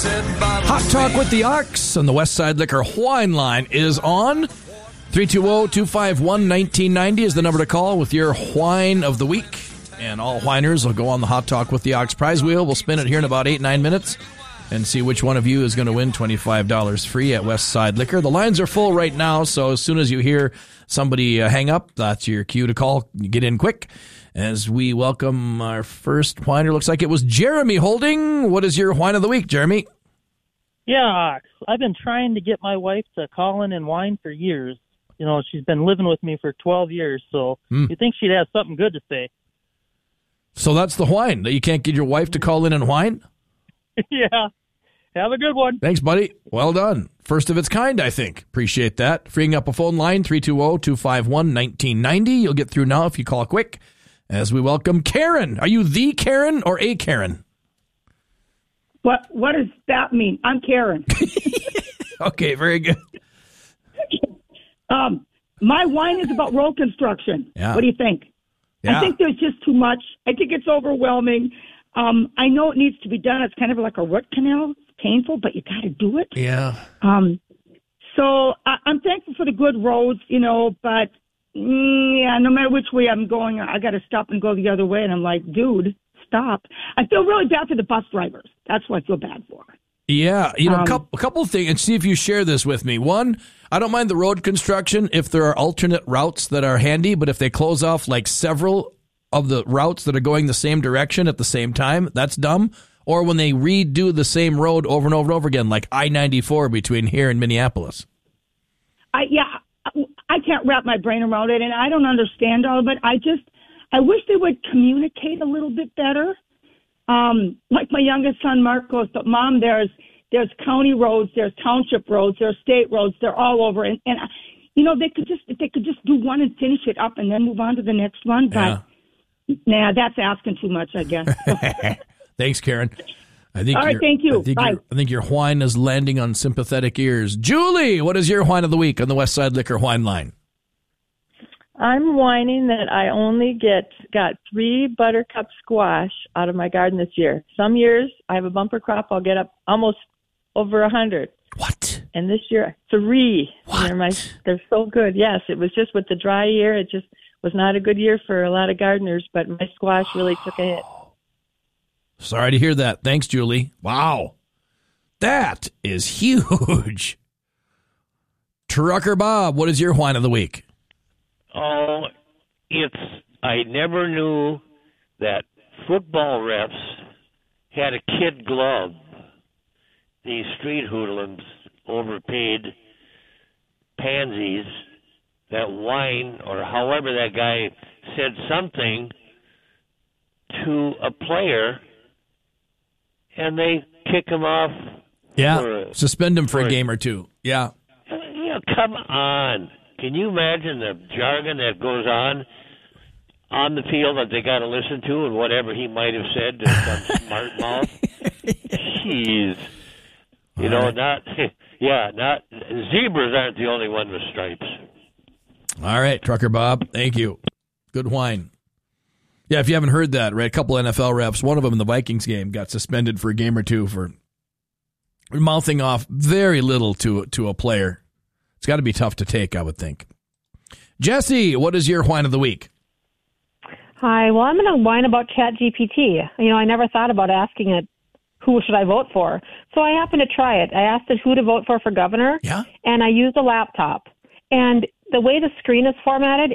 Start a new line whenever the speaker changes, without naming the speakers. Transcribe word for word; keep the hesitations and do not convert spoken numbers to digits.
Hot Talk with the Ox on the Westside Liquor Wine Line is on. three two zero, two five one, one nine nine zero is the number to call with your wine of the week. And all whiners will go on the Hot Talk with the Ox prize wheel. We'll spin it here in about eight, nine minutes and see which one of you is going to win twenty-five dollars free at Westside Liquor. The lines are full right now, so as soon as you hear somebody uh, hang up, that's your cue to call. You get in quick. As we welcome our first whiner, looks like it was Jeremy Holding. What is your wine of the week, Jeremy?
Yeah, I've been trying to get my wife to call in and whine for years. You know, she's been living with me for twelve years, so mm. you think she'd have something good to say.
So that's the whine, that you can't get your wife to call in and whine?
Yeah. Have a good one.
Thanks, buddy. Well done. First of its kind, I think. Appreciate that. Freeing up a phone line, three two zero, two five one, one nine nine zero. You'll get through now if you call quick. As we welcome Karen. Are you the Karen or a Karen?
What What does that mean? I'm Karen.
Okay, very good.
Um, my wine is about road construction. Yeah. What do you think? Yeah. I think there's just too much. I think it's overwhelming. Um, I know it needs to be done. It's kind of like a root canal. It's painful, but you got to do it.
Yeah.
Um, so I, I'm thankful for the good roads, you know, but mm, yeah, no matter which way I'm going, I got to stop and go the other way. And I'm like, dude, stop. I feel really bad for the bus drivers. That's what I feel bad for.
Yeah, you know,
um,
a couple, a couple of things, and see if you share this with me. One, I don't mind the road construction if there are alternate routes that are handy, but if they close off like several of the routes that are going the same direction at the same time, that's dumb. Or when they redo the same road over and over and over again, like I ninety-four between here and Minneapolis.
I yeah, I can't wrap my brain around it, and I don't understand all of it. I just, I wish they would communicate a little bit better. Um, like my youngest son, Mark, goes, but Mom, there's there's county roads, there's township roads, there's state roads, they're all over. And, and you know, they could just if they could just do one and finish it up and then move on to the next one. But, yeah. nah, that's asking too much, I guess.
Thanks, Karen. I think
all right, thank you.
I think,
Bye.
I think your whine is landing on sympathetic ears. Julie, what is your whine of the week on the Westside Liquor Wine Line?
I'm whining that I only get got three buttercup squash out of my garden this year. Some years I have a bumper crop. I'll get up almost over a hundred.
What?
And this year three.
What?
They're, my, they're so good. Yes, it was just with the dry year. It just was not a good year for a lot of gardeners. But my squash really took a hit.
Sorry to hear that. Thanks, Julie. Wow, that is huge. Trucker Bob, what is your whine of the week?
Oh, it's, I never knew that football refs had a kid glove. These street hoodlums, overpaid pansies that whine, or however that guy said something to a player, and they kick him off.
Yeah,
for,
suspend him for, for a game
a,
or two. Yeah.
You know, come on. Can you imagine the jargon that goes on on the field that they got to listen to and whatever he might have said to some smart mouth? Jeez. You All know, right. not, yeah, not, zebras aren't the only one with stripes.
All right, Trucker Bob, thank you. Good whine. Yeah, if you haven't heard that, right, a couple N F L refs, one of them in the Vikings game got suspended for a game or two for mouthing off very little to to a player. It's got to be tough to take, I would think. Jesse, what is your whine of the week?
Hi. Well, I'm going to whine about ChatGPT. You know, I never thought about asking it, who should I vote for? So I happened to try it. I asked it who to vote for for governor,
yeah,
and I used a laptop. And the way the screen is formatted,